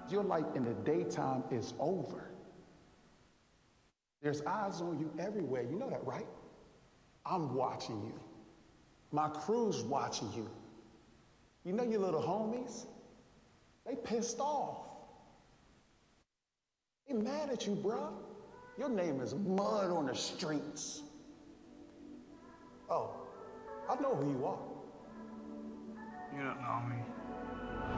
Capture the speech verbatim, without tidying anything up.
Your life in the daytime is over. There's eyes on you everywhere. You know that, right? I'm watching you. My crew's watching you. You know your little homies? They pissed off. They mad at you, bruh. Your name is mud on the streets. Oh, I know who you are. You don't know me.